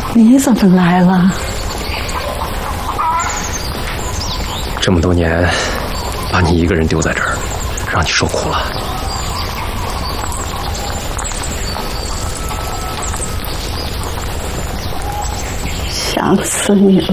你怎么来了？ 这么多年，把你一个人丢在这儿，让你受苦了。 想死你了。